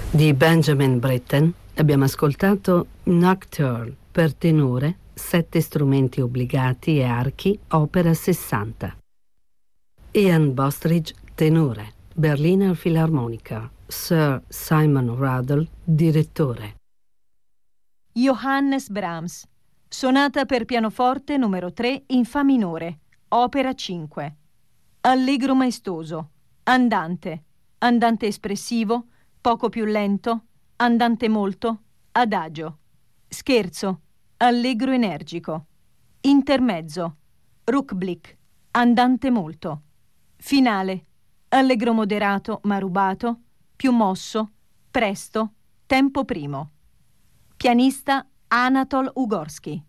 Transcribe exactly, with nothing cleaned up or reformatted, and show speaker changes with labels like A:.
A: Di Benjamin Britten abbiamo ascoltato Nocturne per tenore, sette strumenti obbligati e archi, opera sessanta. Ian Bostridge, tenore, Berliner Philharmoniker, Sir Simon Rattle, direttore.
B: Johannes Brahms, sonata per pianoforte numero tre in fa minore, opera cinque. Allegro maestoso, andante, andante espressivo, poco più lento, andante molto, adagio. Scherzo, allegro energico. Intermezzo, Rückblick, andante molto. Finale, allegro moderato ma rubato, più mosso, presto, tempo primo. Pianista Anatol Ugorski.